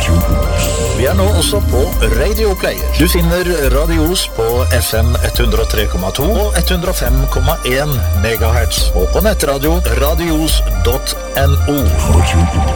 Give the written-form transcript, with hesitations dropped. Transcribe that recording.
Vi nå også på Radio Player. Du finner Radio Os på FM 103,2 og 105,1 MHz. Og på nettradio radios.no.